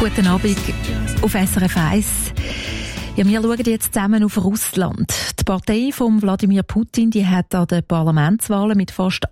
Guten Abend auf SRF 1. Ja, wir schauen jetzt zusammen auf Russland. Die Partei von Wladimir Putin, die hat an den Parlamentswahlen mit fast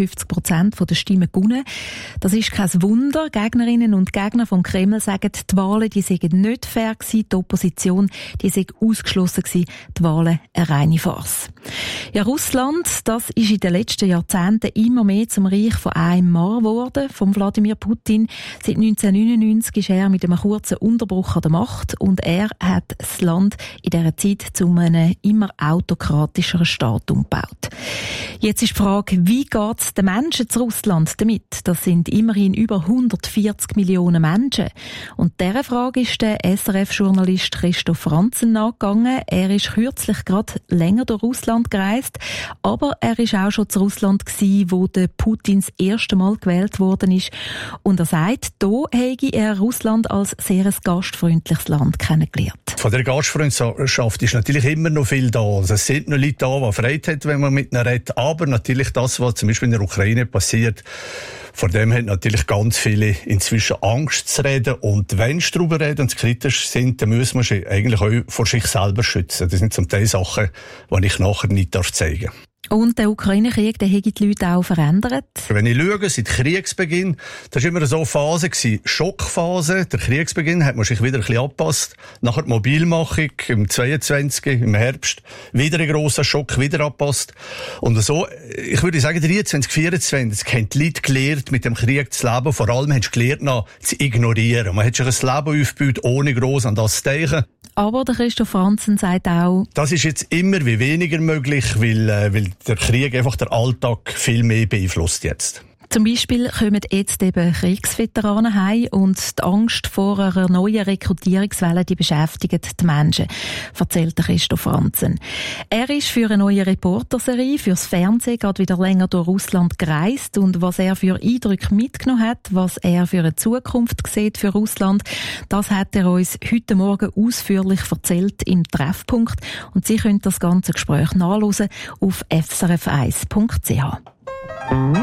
58% der Stimmen gewonnen. Das ist kein Wunder. Gegnerinnen und Gegner vom Kreml sagen, die Wahlen, die seien nicht fair gewesen. Die Opposition, die sei ausgeschlossen gewesen. Die Wahlen eine reine Farce. Ja, Russland, das ist in den letzten Jahrzehnten immer mehr zum Reich von einem Mann geworden, von Wladimir Putin. Seit 1999 ist er mit einem kurzen Unterbruch an der Macht und er hat das Land in dieser Zeit zu einem immer autokratischeren Staat umgebaut. Jetzt ist die Frage, wie geht es den Menschen zu Russland damit? Das sind immerhin über 140 Millionen Menschen. Und dieser Frage ist der SRF-Journalist Christoph Franzen nachgegangen. Er ist kürzlich gerade länger durch Russland gereist, aber er ist auch schon zu Russland gewesen, wo der Putin das erste Mal gewählt worden ist. Und er sagt, da habe er Russland als sehr ein gastfreundliches Land kennengelernt. Von der Gastfreundschaft ist natürlich immer noch viel da. Also es sind noch Leute da, die Freude haben, wenn man mit ihnen redet. Aber natürlich das, was zum Beispiel in der Ukraine passiert, vor dem haben natürlich ganz viele inzwischen Angst zu reden. Und wenn sie darüber reden und kritisch sind, dann müssen wir sie eigentlich auch vor sich selber schützen. Das sind zum Teil Sachen, die ich nachher nicht zeigen darf. Und der Ukraine-Krieg, der hat die Leute auch verändert. Wenn ich schaue, seit Kriegsbeginn, das war immer so eine Phase, Schockphase. Der Kriegsbeginn hat man sich wieder ein bisschen angepasst. Nachher die Mobilmachung im 22, im Herbst, wieder ein grosser Schock, wieder angepasst. Und so, ich würde sagen, 23, 24, haben die Leute gelernt, mit dem Krieg zu leben. Vor allem haben sie gelernt, noch zu ignorieren. Man hat sich ein Leben aufgebaut, ohne gross an das zu denken. Aber der Christoph Franzen sagt auch, das ist jetzt immer wie weniger möglich, weil der Krieg einfach den Alltag viel mehr beeinflusst jetzt. Zum Beispiel kommen jetzt eben Kriegsveteranen heim und die Angst vor einer neuen Rekrutierungswelle, die beschäftigt die Menschen, erzählt Christoph Franzen. Er ist für eine neue Reporterserie, fürs Fernsehen, gerade wieder länger durch Russland gereist und was er für Eindrücke mitgenommen hat, was er für eine Zukunft sieht für Russland, das hat er uns heute Morgen ausführlich erzählt im Treffpunkt und Sie können das ganze Gespräch nachhören auf srf1.ch.